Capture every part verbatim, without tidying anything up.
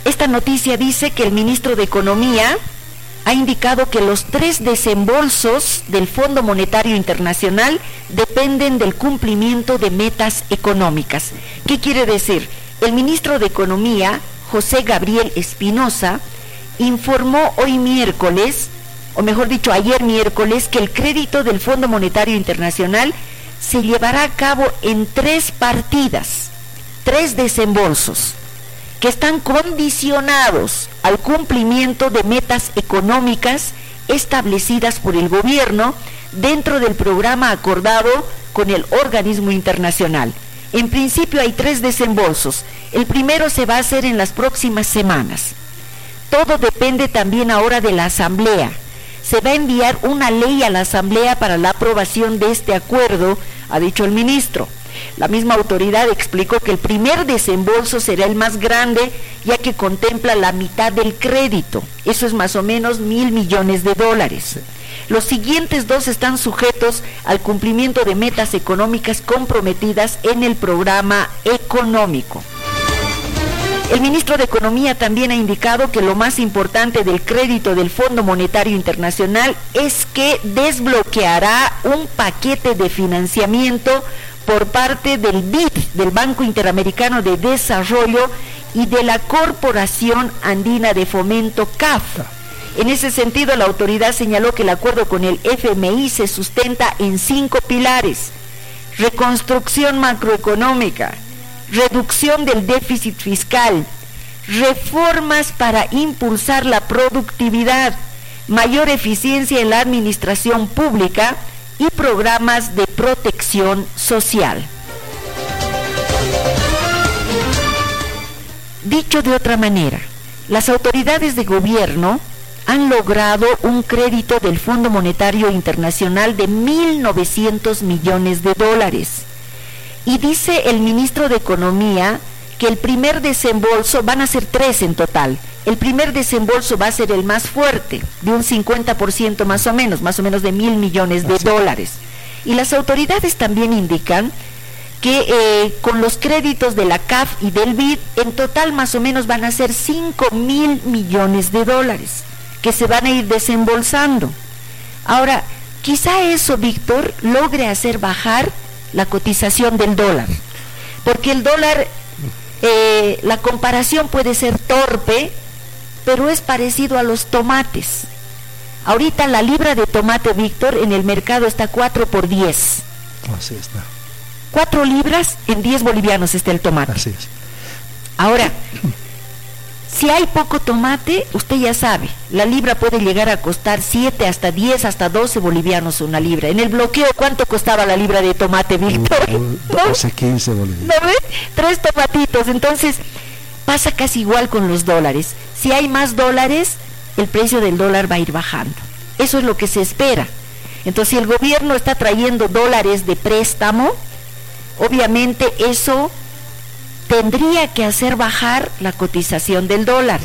Esta noticia dice que el ministro de Economía ha indicado que los tres desembolsos del Fondo Monetario Internacional dependen del cumplimiento de metas económicas. ¿Qué quiere decir? El ministro de Economía, José Gabriel Espinosa, informó hoy miércoles, o mejor dicho, ayer miércoles, que el crédito del Fondo Monetario Internacional se llevará a cabo en tres partidas, tres desembolsos, que están condicionados al cumplimiento de metas económicas establecidas por el gobierno dentro del programa acordado con el organismo internacional. En principio hay tres desembolsos. El primero se va a hacer en las próximas semanas. Todo depende también ahora de la Asamblea. Se va a enviar una ley a la Asamblea para la aprobación de este acuerdo, ha dicho el ministro. La misma autoridad explicó que el primer desembolso será el más grande, ya que contempla la mitad del crédito. Eso es más o menos mil millones de dólares. Los siguientes dos están sujetos al cumplimiento de metas económicas comprometidas en el programa económico. El ministro de Economía también ha indicado que lo más importante del crédito del Fondo Monetario Internacional es que desbloqueará un paquete de financiamiento por parte del B I D, del Banco Interamericano de Desarrollo, y de la Corporación Andina de Fomento, C A F. En ese sentido, la autoridad señaló que el acuerdo con el F M I se sustenta en cinco pilares: reconstrucción macroeconómica, reducción del déficit fiscal, reformas para impulsar la productividad, mayor eficiencia en la administración pública y programas de protección social. Dicho de otra manera, las autoridades de gobierno han logrado un crédito del Fondo Monetario Internacional de mil novecientos millones de dólares. Y dice el ministro de Economía que el primer desembolso, van a ser tres en total, el primer desembolso va a ser el más fuerte, de un cincuenta por ciento más o menos, más o menos de mil millones de dólares. Y las autoridades también indican que eh, con los créditos de la C A F y del B I D, en total más o menos van a ser cinco mil millones de dólares, que se van a ir desembolsando. Ahora, quizá eso, Víctor, logre hacer bajar la cotización del dólar, porque el dólar, eh, la comparación puede ser torpe, pero es parecido a los tomates. Ahorita la libra de tomate, Víctor, en el mercado está cuatro por diez. Así está. cuatro libras en diez bolivianos está el tomate. Así es. Ahora, si hay poco tomate, usted ya sabe, la libra puede llegar a costar siete, hasta diez, hasta doce bolivianos una libra. En el bloqueo, ¿cuánto costaba la libra de tomate, Víctor? doce, quince bolivianos. ¿No ves? Tres tomatitos. Entonces, pasa casi igual con los dólares. Si hay más dólares, el precio del dólar va a ir bajando. Eso es lo que se espera. Entonces, si el gobierno está trayendo dólares de préstamo, obviamente eso tendría que hacer bajar la cotización del dólar.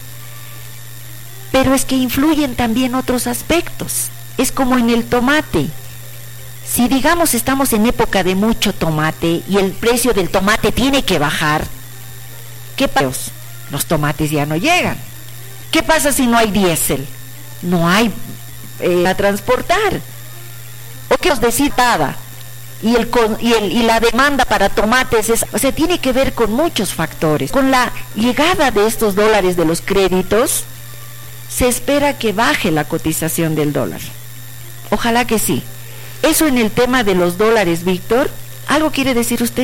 Pero es que influyen también otros aspectos. Es como en el tomate. Si digamos estamos en época de mucho tomate y el precio del tomate tiene que bajar, ¿qué pasa? Los tomates ya no llegan. ¿Qué pasa si no hay diésel? No hay eh, a transportar. ¿O qué os decir nada? Y, el, y, el, y la demanda para tomates, es, o sea, tiene que ver con muchos factores. Con la llegada de estos dólares de los créditos, se espera que baje la cotización del dólar. Ojalá que sí. Eso en el tema de los dólares, Víctor. ¿Algo quiere decir usted?